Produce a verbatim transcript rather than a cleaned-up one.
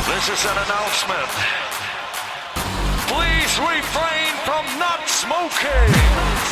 This is an announcement. Please refrain from not smoking.